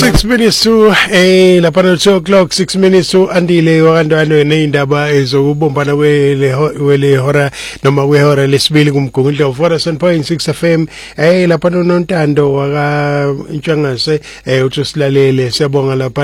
6 minutes to lapha no 2 o'clock 6 minutes to andile wakantwana neindaba ezokubumbana kwele hora noma kwehora lesibili kumgungundla 4.6 FM lapha no Nontando waka Ntshangase uthi silalele siyabonga lapha